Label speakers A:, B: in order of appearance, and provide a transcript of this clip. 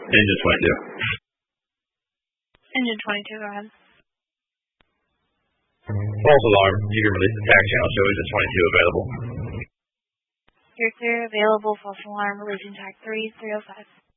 A: Engine 22.
B: Engine 22, go ahead.
A: False alarm. You can release the TAC channel. Show Engine 22 available.
B: You're clear, available, false alarm, releasing TAC 3, 305.